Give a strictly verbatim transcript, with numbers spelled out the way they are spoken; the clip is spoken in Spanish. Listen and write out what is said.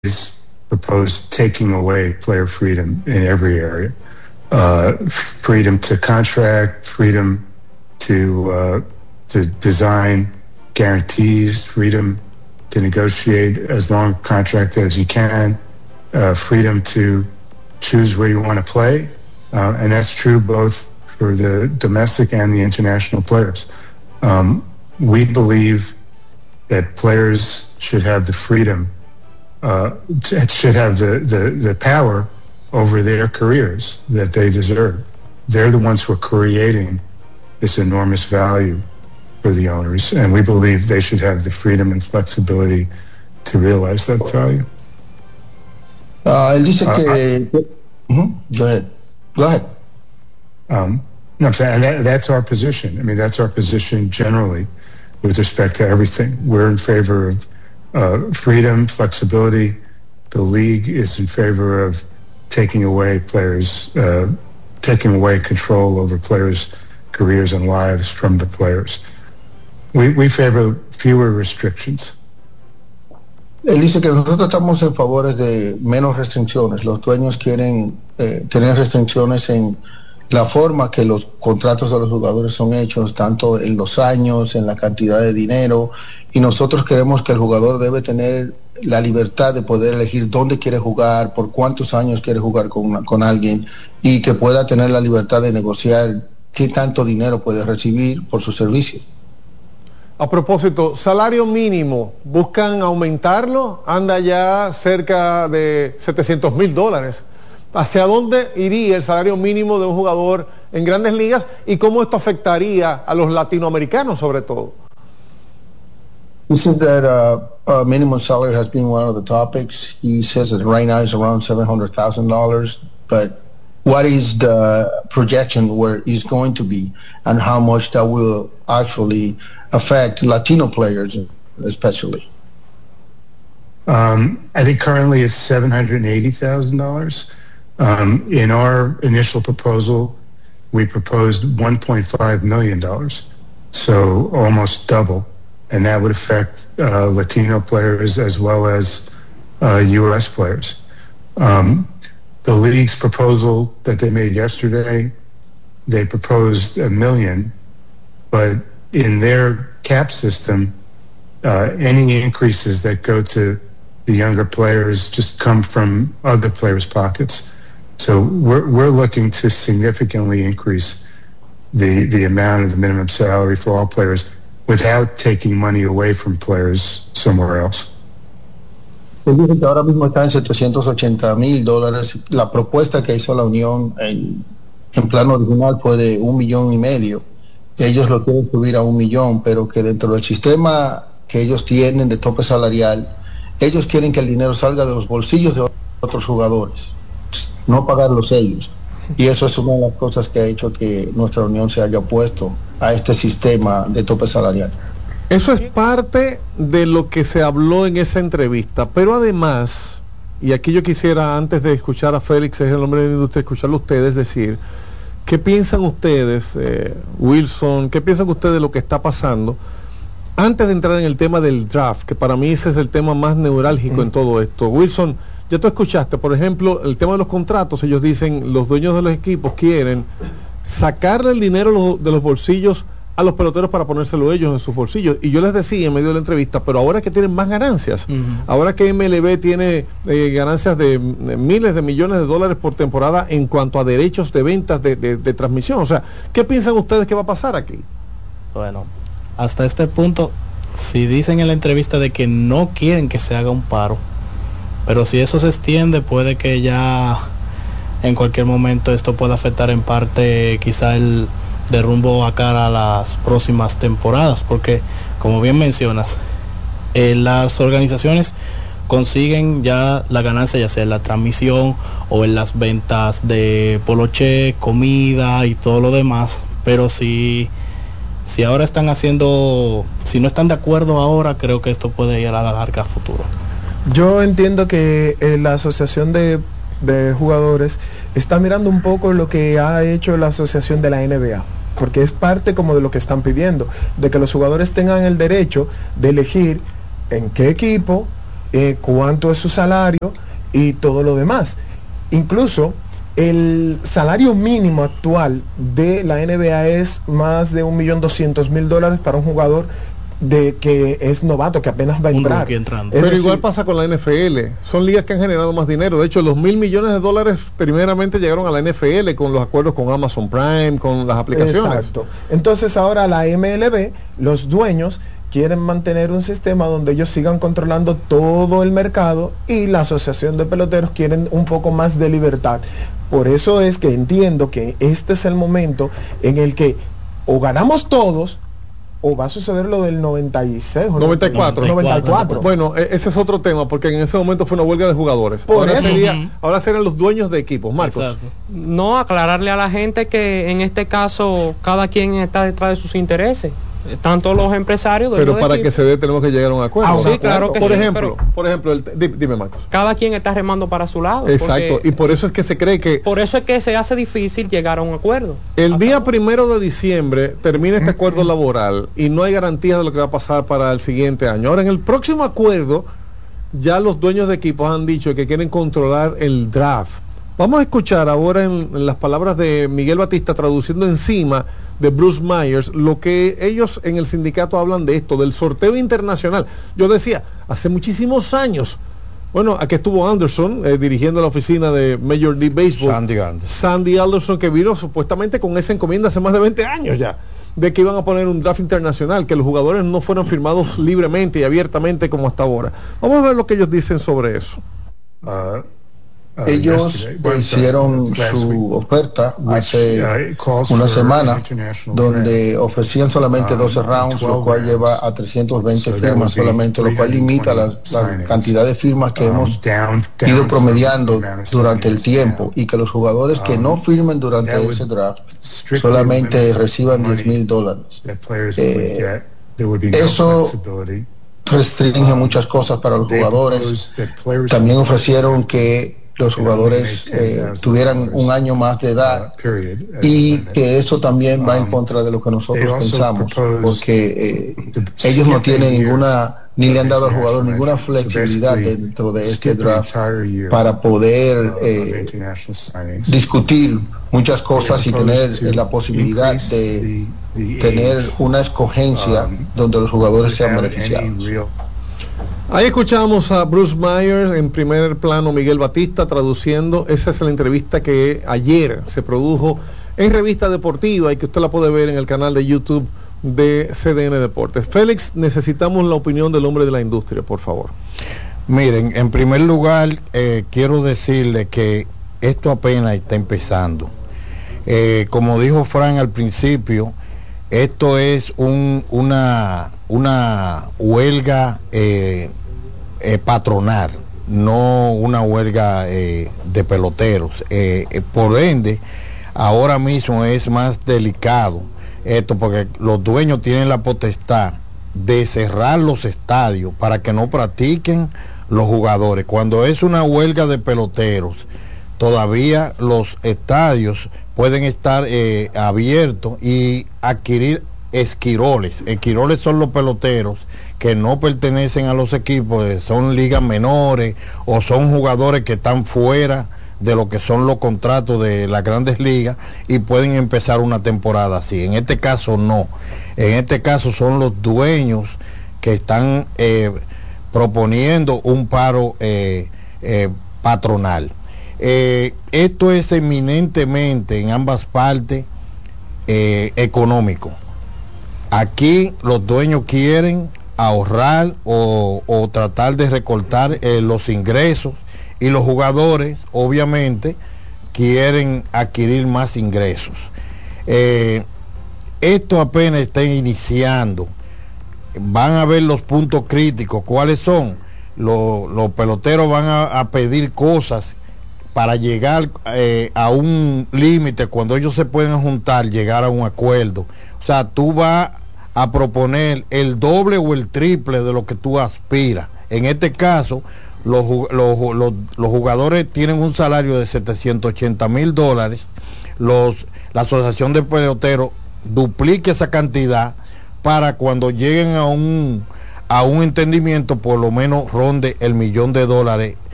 propose taking away player freedom in every area. Uh, freedom to contract, freedom to uh, to design guarantees, freedom to negotiate as long a contract as you can, uh, freedom to choose where you want to play, uh, and that's true both for the domestic and the international players. Um, we believe that players should have the freedom, uh, should have the, the, the power over their careers that they deserve. They're the ones who are creating this enormous value for the owners, and we believe they should have the freedom and flexibility to realize that value. Uh, él dice que... Uh, uh, go ahead. Go ahead. Um, no, I'm saying, and that, that's our position. I mean, that's our position generally with respect to everything. We're in favor of uh, freedom, flexibility. The league is in favor of taking away players, uh, taking away control over players' careers and lives from the players. We, we favor fewer restrictions. Él dice que nosotros estamos en favor de menos restricciones. Los dueños quieren eh, tener restricciones en la forma que los contratos de los jugadores son hechos, tanto en los años, en la cantidad de dinero, y nosotros queremos que el jugador debe tener la libertad de poder elegir dónde quiere jugar, por cuántos años quiere jugar con, una, con alguien, y que pueda tener la libertad de negociar qué tanto dinero puede recibir por su servicio. A propósito, salario mínimo, ¿buscan aumentarlo? Anda ya cerca de setecientos mil dólares. ¿Hacia dónde iría el salario mínimo de un jugador en Grandes Ligas y cómo esto afectaría a los latinoamericanos sobre todo? He said that uh, uh, minimum salary has been one of the topics. He says that right now it's around seven hundred thousand dollars, but what is the projection where it's going to be and how much that will actually affect Latino players especially? Um, I think currently it's seven hundred eighty thousand dollars. Um, in our initial proposal, we proposed one point five million dollars, so almost double, and that would affect uh, Latino players as well as uh, U S players. Um, the league's proposal that they made yesterday, they proposed a million, but in their cap system, uh, any increases that go to the younger players just come from other players' pockets. So we're we're looking to significantly increase the the amount of the minimum salary for all players without taking money away from players somewhere else. Él dice que ahora mismo está en setecientos ochenta mil dólares. La propuesta que hizo la Unión en, en plan original fue de un millón y medio. Ellos lo quieren subir a un millón, pero que dentro del sistema que ellos tienen de tope salarial, ellos quieren que el dinero salga de los bolsillos de otros jugadores, no pagarlos ellos. Y eso es una de las cosas que ha hecho que nuestra unión se haya opuesto a este sistema de tope salarial. Eso es parte de lo que se habló en esa entrevista, pero además, y aquí yo quisiera, antes de escuchar a Félix, es el hombre de la industria, escucharlo a ustedes decir, ¿qué piensan ustedes, eh, Wilson, qué piensan ustedes de lo que está pasando? Antes de entrar en el tema del draft, que para mí ese es el tema más neurálgico mm. en todo esto. Wilson, ya tú escuchaste, por ejemplo, el tema de los contratos. Ellos dicen, los dueños de los equipos quieren sacarle el dinero de los bolsillos a los peloteros para ponérselo ellos en sus bolsillos. Y yo les decía en medio de la entrevista, pero ahora que tienen más ganancias, uh-huh. ahora que M L B tiene eh, ganancias de, de miles de millones de dólares por temporada en cuanto a derechos de ventas de, de, de transmisión. O sea, ¿qué piensan ustedes que va a pasar aquí? Bueno, hasta este punto, si dicen en la entrevista de que no quieren que se haga un paro, pero si eso se extiende, puede que ya en cualquier momento esto pueda afectar en parte quizá el de rumbo a cara a las próximas temporadas, porque como bien mencionas, eh, las organizaciones consiguen ya la ganancia, ya sea en la transmisión o en las ventas de poloche, comida y todo lo demás, pero si si ahora están haciendo, si no están de acuerdo ahora, creo que esto puede ir a la larga a futuro. Yo entiendo que eh, la asociación de, de jugadores está mirando un poco lo que ha hecho la asociación de la N B A, porque es parte como de lo que están pidiendo, de que los jugadores tengan el derecho de elegir en qué equipo eh, cuánto es su salario y todo lo demás. Incluso el salario mínimo actual de la N B A es más de un millón doscientos mil dólares para un jugador de que es novato, que apenas va a entrar. Pero decir, igual pasa con la N F L. Son ligas que han generado más dinero. De hecho, los mil millones de dólares primeramente llegaron a la N F L con los acuerdos con Amazon Prime, con las aplicaciones. Exacto. Entonces ahora la M L B, los dueños quieren mantener un sistema donde ellos sigan controlando todo el mercado, y la asociación de peloteros quieren un poco más de libertad. Por eso es que entiendo que este es el momento en el que o ganamos todos, o va a suceder lo del noventa y seis o noventa y cuatro. noventa y cuatro. Bueno, ese es otro tema, porque en ese momento fue una huelga de jugadores. Por ahora, eso. sería, Uh-huh. ahora serían los dueños de equipos. Marcos. Exacto. No, aclararle a la gente que en este caso cada quien está detrás de sus intereses. Tanto los empresarios. Pero para que se dé tenemos que llegar a un acuerdo. Ah, sí, claro que por sí, ejemplo, pero por ejemplo, el, dime, Marcos. Cada quien está remando para su lado. Exacto, y por eso es que se cree que... Por eso es que se hace difícil llegar a un acuerdo. El día primero de diciembre termina este acuerdo laboral y no hay garantía de lo que va a pasar para el siguiente año. Ahora, en el próximo acuerdo, ya los dueños de equipos han dicho que quieren controlar el draft. Vamos a escuchar ahora en, en las palabras de Miguel Batista, traduciendo encima de Bruce Myers, lo que ellos en el sindicato hablan de esto, del sorteo internacional. Yo decía, hace muchísimos años, bueno, aquí estuvo Anderson eh, dirigiendo la oficina de Major League Baseball. Sandy Anderson. Sandy Anderson, que vino supuestamente con esa encomienda hace más de veinte años ya, de que iban a poner un draft internacional, que los jugadores no fueran firmados libremente y abiertamente como hasta ahora. Vamos a ver lo que ellos dicen sobre eso. Uh, uh, Ellos yesterday, well, hicieron last su week, oferta which, hace uh, calls una for semana, an international donde draft. ofrecían solamente Um, doce rounds, lo twelve cual lleva rounds. a trescientas veinte So that firmas would be solamente, lo cual limita la, la signings. cantidad de firmas que Um, hemos down- down ido from promediando the amount of durante el signings tiempo, now. y que los jugadores que Um, no firmen durante that would ese draft strictly solamente limit the reciban money diez mil dólares. that players Eh, would get. There would be no eso flexibility. Restringe Um, muchas cosas para los They jugadores. proposed that players También would ofrecieron que los jugadores eh, tuvieran un año más de edad, uh, period, as y limit. que eso también va en Um, contra de lo que they nosotros also pensamos, proposed porque eh, to ellos no skip tienen a year ninguna, ni le han dado al jugador international ninguna action. So flexibilidad basically, dentro de este skip the draft entire year, para poder uh, of eh, international signings. discutir muchas cosas y They tener proposed eh, to la posibilidad increase de the- the tener age, una escogencia um, donde los jugadores sean without beneficiados. any real Ahí escuchamos a Bruce Myers, en primer plano Miguel Batista traduciendo. Esa es la entrevista que ayer se produjo en Revista Deportiva y que usted la puede ver en el canal de YouTube de C D N Deportes. Félix, necesitamos la opinión del hombre de la industria, por favor. Miren, en primer lugar, eh, quiero decirle que esto apenas está empezando. Eh, como dijo Fran al principio, esto es un, una, una huelga eh, eh, patronal, no una huelga eh, de peloteros. Eh, eh, por ende, ahora mismo es más delicado esto, porque los dueños tienen la potestad de cerrar los estadios para que no practiquen los jugadores. Cuando es una huelga de peloteros, todavía los estadios pueden estar eh, abiertos y adquirir esquiroles. Esquiroles son los peloteros que no pertenecen a los equipos, eh, son ligas menores o son jugadores que están fuera de lo que son los contratos de las grandes ligas y pueden empezar una temporada así. En este caso no. En este caso son los dueños que están eh, proponiendo un paro eh, eh, patronal. Eh, esto es eminentemente en ambas partes eh, económico. Aquí los dueños quieren ahorrar o, o tratar de recortar eh, los ingresos, y los jugadores obviamente quieren adquirir más ingresos. Eh, esto apenas está iniciando. Van a ver los puntos críticos. ¿Cuáles son? Los, los peloteros van a, a pedir cosas para llegar eh, a un límite. Cuando ellos se pueden juntar, llegar a un acuerdo. O sea, tú vas a proponer el doble o el triple de lo que tú aspiras. En este caso, los, los, los, los jugadores tienen un salario de setecientos ochenta mil dólares. Los, la asociación de peloteros duplique esa cantidad para cuando lleguen a un a un entendimiento, por lo menos ronde el millón de dólares